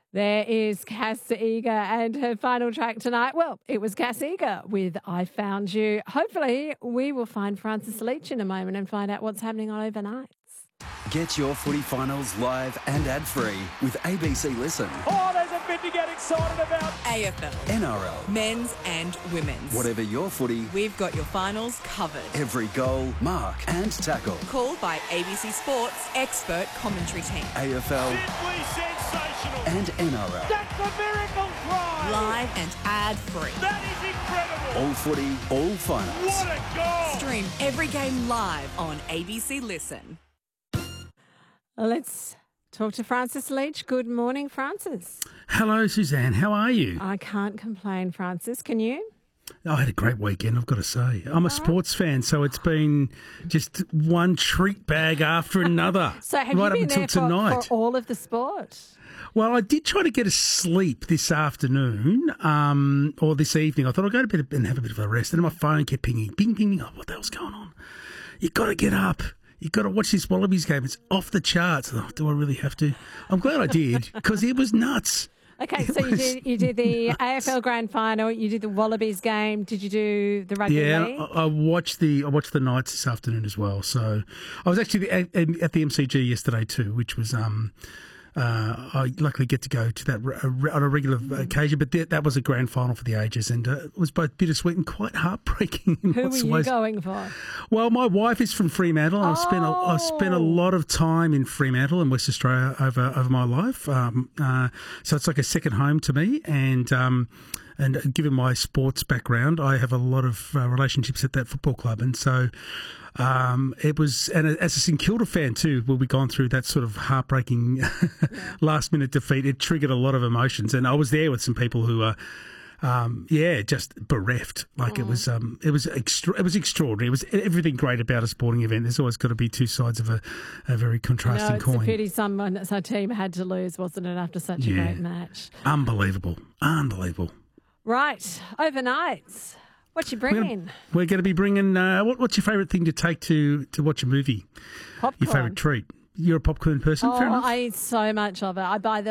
There is Cass Eager and her final track tonight. Well, it was Cass Eager with I Found You. Hopefully, we will find Francis Leach in a moment and find out what's happening on overnights. Get your footy finals live and ad-free with ABC Listen. Oh, there's a bit to get excited about. AFL, NRL, men's and women's. whatever your footy, We've got your finals covered. every goal, mark and tackle. Called by ABC Sports expert commentary team. AFL Simply sensational. and NRL. That's a miracle try. Live and ad-free. That is incredible. All footy, all finals. What a goal. Stream every game live on ABC Listen. Let's talk to Francis Leach. Good morning, Francis. Hello, Suzanne. How are you? I can't complain, Francis. Can you? I had a great weekend, I've got to say. I'm a sports fan, so it's been just one treat bag after another. So have right you up been until there tonight. for all of the sport? Well, I did try to get a sleep this afternoon or this evening. I thought I'd go to bed and have a bit of a rest. And then my phone kept pinging, ping, ping, ping. Oh, what the hell's going on? You've got to get up. You've got to watch this Wallabies game. It's off the charts. Oh, do I really have to? I'm glad I did because it was nuts. Okay, so you did the AFL Grand Final. You did the Wallabies game. Did you do the rugby league? Yeah, I watched the Knights this afternoon as well. So I was actually at the MCG yesterday too, which was I luckily get to go to that on a regular occasion. But that was a grand final for the ages, and it was both bittersweet and quite heartbreaking. In Who lots were of you ways. going for? Well, my wife is from Fremantle. I spent a lot of time in Fremantle in West Australia over my life. So it's like a second home to me, and given my sports background, I have a lot of relationships at that football club, and so it was. And as a St Kilda fan too, when we gone through that sort of heartbreaking last minute defeat, it triggered a lot of emotions, and I was there with some people who are. Just bereft. Like it was extraordinary. It was everything great about a sporting event. There's always got to be two sides of a very contrasting coin. It's a pity someone, our team had to lose, wasn't it, after such a great match? Unbelievable. Right, overnights. What you bringing? We're going to be bringing. What's your favourite thing to take to watch a movie? Popcorn. Your favourite treat? You're a popcorn person, fair enough. I eat so much of it. I buy the